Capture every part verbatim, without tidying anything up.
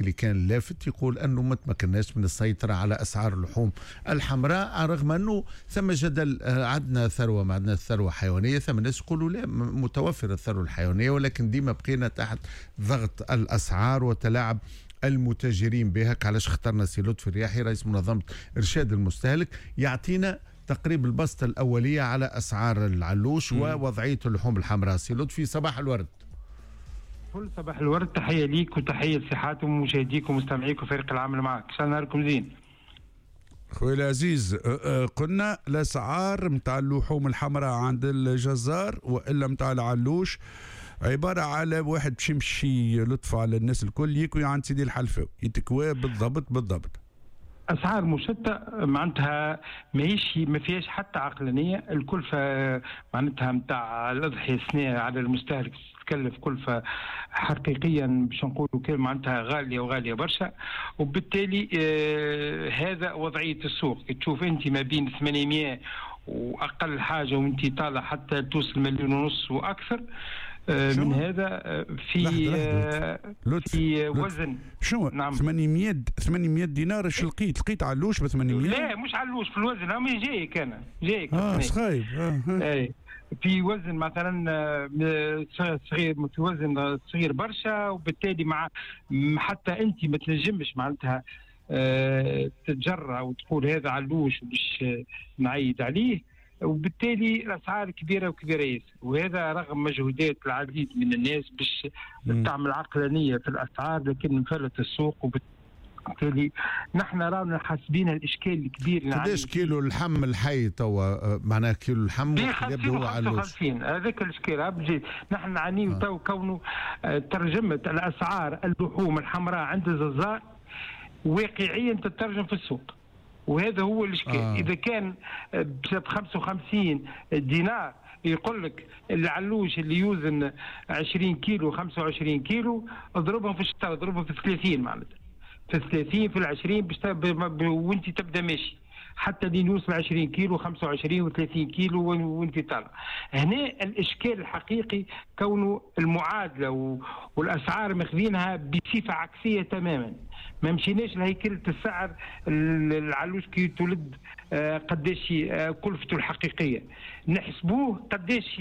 اللي كان لافت يقول أنه ما تمكناش من السيطرة على أسعار اللحوم الحمراء، رغم أنه ثم جدل. عندنا ثروة، ما عندنا ثروة حيوانية، ثم ناس يقولوا لا متوفرة الثروة الحيوانية، ولكن ديما بقينا تحت ضغط الأسعار وتلاعب المتاجرين بها. علاش اخترنا سي لطفي الرياحي رئيس منظمة إرشاد المستهلك يعطينا تقريب البسطة الأولية على أسعار العلوش م. ووضعية اللحوم الحمراء. سي لطفي صباح الورد. كل صباح الورد، تحية ليك وتحية لصحاتكم ومشاهديكم ومستمعيكم وفريق العمل معك. ان شاء الله نهاركم زين. خويا العزيز، قلنا الاسعار نتاع اللحوم الحمراء عند الجزار والا نتاع العلوش عباره على واحد باش يمشي لطف على الناس الكل يكوي عند سيدي الحلفاوي يتكوى بالضبط بالضبط. اسعار مشتة معناتها ماهيش ما فيهاش حتى عقلانيه. الكلفه معناتها نتاع الاضحيه السنه على المستهلك تكلف كلفه حقيقيا باش نقولوا كلمه معناتها غاليه وغاليه برشا، وبالتالي آه هذا وضعيه السوق. تشوف انت ما بين ثمانمائة واقل حاجه وانت طالع حتى توصل مليون ونص واكثر آه من هذا في لحظة لحظة. لطف. في لطف. وزن. شنو نعم. ثمانمائة ثمانمائة دينار اش لقيت؟ لقيت علوش ب ثمانمائة؟ لا مش علوش في الوزن، هم جايك انا جايك اه صغير اه, آه. اي في وزن مثلا صغير، في وزن صغير برشا، وبالتالي مع حتى انت ما تنجمش معناتها أه تتجرأ وتقول هذا علوش باش نعيد عليه، وبالتالي الاسعار كبيره وكبيره ياسر. وهذا رغم مجهودات العديد من الناس باش تعمل عقلانيه في الاسعار، لكن انفلت السوق. وبالتالي نحن رانا حاسبين الاشكال الكبير. قداش كيلو اللحم الحي توا؟ معناها كيلو اللحم يبدو هو علوش هذاك الاشكال بجد. نحن نعانيو آه. تو كونه ترجمه الاسعار اللحوم الحمراء عند الجزار واقعيا تترجم في السوق، وهذا هو الاشكال. آه. اذا كان ب خمسة وخمسين دينار يقول لك العلوش اللي يوزن عشرين كيلو خمسة وعشرين كيلو اضربهم في الشهر، اضربهم في ثلاثين معناتها في الثلاثين في العشرين وانت تبدا ماشي حتى لين يوصل عشرين كيلو خمسة وعشرين وثلاثين كيلو وانت طالع. هنا الاشكال الحقيقي كونه المعادله والاسعار ماخذينها بصفه عكسيه تماما. ما مشيناش لهيكله السعر العلوش كي تولد قداش كلفته الحقيقيه، نحسبوه قداش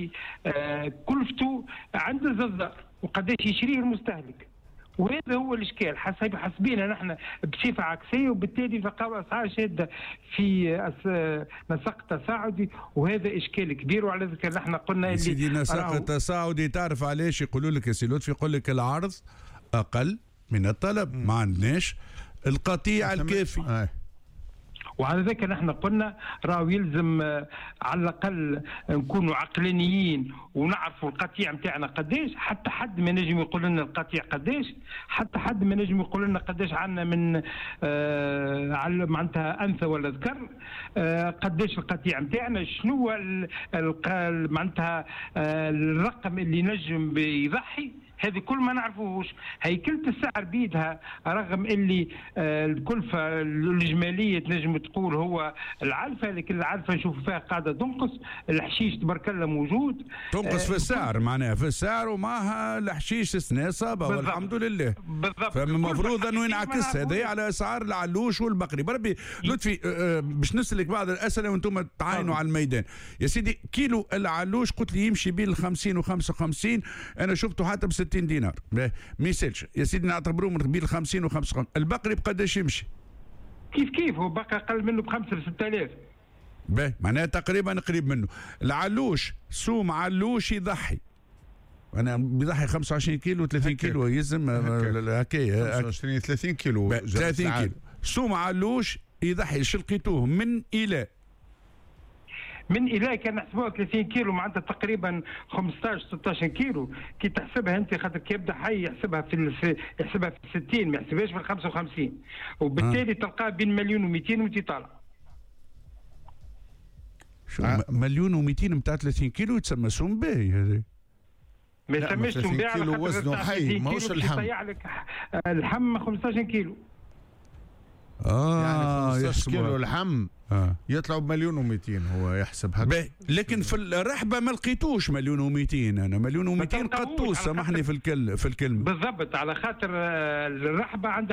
كلفته عند الجزار وقداش يشريه المستهلك. وهذا هو الاشكال. حسب حسبينا نحن بصفه عكسيه، وبالتالي تلقاو اسعار شاده في نسق تصاعدي، وهذا اشكال كبير. وعلى ذلك نحن قلنا اللي سيدي نسق تصاعدي تعرف علاش يقولوا لك يا سي لطفي؟ يقول لك العرض اقل من الطلب، ما عندناش القطيع الكافي. آه. وعلى ذلك نحن قلنا راهو يلزم على الاقل نكونوا عقلانيين ونعرفوا القطيع نتاعنا قداش. حتى حد ما نجم يقول لنا القطيع قداش، حتى حد ما نجم يقول لنا قداش عندنا من آه على معناتها انثى ولا ذكر، آه قداش القطيع نتاعنا، شنو هو معناتها آه الرقم اللي نجم يضحي. هذه كل ما نعرفوش. هيكلة السعر بيدها رغم اللي آه الكلفة الإجمالية تنجم تقول هو العلفة، لكن العلفة نشوف فيها قاعدة تنقص. الحشيش تبارك الله موجود تنقص آه في السعر، معناها في السعر ومعها الحشيش سنة صابة والحمد لله. بالضبط. فالمفروض أنه ينعكس هذا على أسعار العلوش والبقري. بربي لطفي آه باش نسألك بعض الأسئلة وأنتم تعاينوا على الميدان. يا سيدي كيلو العلوش قلت لي يمشي بين الخمسين وخمسة وخمسين، أنا شفته حتى بستين دينار ما يسالش يا سيدي، نعتبروه من بين الخمسين وخمسة وخمسين. البقري بقداش يمشي؟ كيف كيف هو بقى اقل منه بخمسة لستة آلاف. باهي معناها تقريبا قريب منه. العلوش سوم علوش يضحي، انا بيضحي خمسة وعشرين كيلو ثلاثين كيلو يلزم هكايا خمسة وعشرين ثلاثين كيلو ثلاثين كيلو سوم علوش يضحي. شو لقيتوه من الى من إلى كان نحسبوها ثلاثين كيلو معناتها تقريبا خمسطاش ستطاش كيلو. كي تحسبها انت خاطر كي يبدا حي يحسبها في يحسبها في ستين ما يحسبهاش في خمسة وخمسين، وبالتالي آه. تلقاه بين مليون ومئتين وانت طالع. شو آه. مليون ومئتين نتاع ثلاثين كيلو يتسمى سوم باهي هذا. ما يسميش سوم باهي على خاطر وزنه حي ماهوش اللحم. يطيع لك اللحم خمسطاش كيلو. اه يعني خمسطاش كيلو اللحم آه. يطلعوا بمليون ومئتين هو يحسب هكا. لكن في الرحبه ما لقيتوش مليون ومئتين. انا مليون ومئتين قطوس سامحني في الكل في الكلمه بالضبط، على خاطر الرحبه عندها